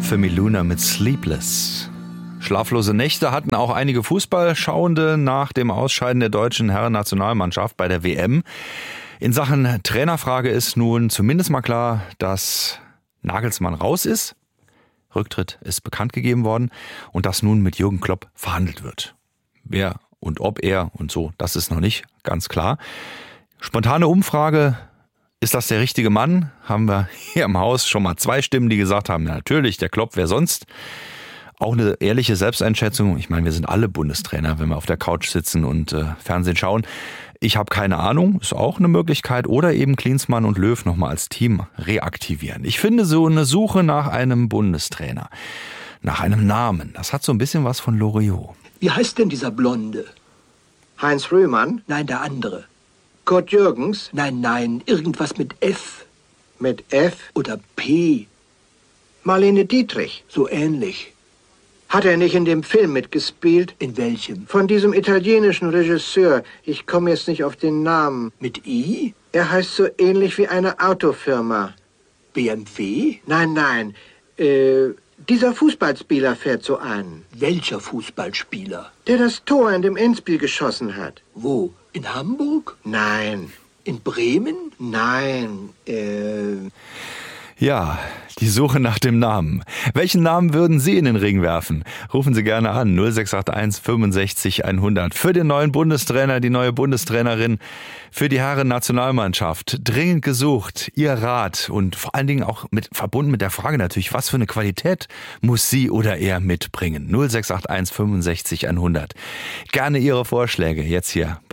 für Miluna mit Sleepless. Schlaflose Nächte hatten auch einige Fußballschauende nach dem Ausscheiden der deutschen Herrennationalmannschaft bei der WM. In Sachen Trainerfrage ist nun zumindest mal klar, dass Nagelsmann raus ist. Rücktritt ist bekannt gegeben worden und dass nun mit Jürgen Klopp verhandelt wird. Wer und ob er und so, das ist noch nicht ganz klar. Spontane Umfrage, ist das der richtige Mann? Haben wir hier im Haus schon mal 2 Stimmen, die gesagt haben, ja, natürlich, der Klopp, wer sonst? Auch eine ehrliche Selbsteinschätzung. Ich meine, wir sind alle Bundestrainer, wenn wir auf der Couch sitzen und Fernsehen schauen. Ich habe keine Ahnung, ist auch eine Möglichkeit. Oder eben Klinsmann und Löw nochmal als Team reaktivieren. Ich finde so eine Suche nach einem Bundestrainer, nach einem Namen, das hat so ein bisschen was von Loriot. Wie heißt denn dieser Blonde? Heinz Rühmann? Nein, der andere. Kurt Jürgens? Nein, irgendwas mit F. Mit F? Oder P. Marlene Dietrich? So ähnlich. Hat er nicht in dem Film mitgespielt? In welchem? Von diesem italienischen Regisseur. Ich komme jetzt nicht auf den Namen. Mit I? Er heißt so ähnlich wie eine Autofirma. BMW? Nein. Dieser Fußballspieler fährt so an. Welcher Fußballspieler? Der das Tor in dem Endspiel geschossen hat. Wo? In Hamburg? Nein. In Bremen? Nein. Ja, die Suche nach dem Namen. Welchen Namen würden Sie in den Ring werfen? Rufen Sie gerne an 0681 65 100 für den neuen Bundestrainer, die neue Bundestrainerin, für die Herren-Nationalmannschaft. Dringend gesucht, Ihr Rat und vor allen Dingen auch verbunden mit der Frage natürlich, was für eine Qualität muss sie oder er mitbringen? 0681 65 100. Gerne Ihre Vorschläge jetzt hier bei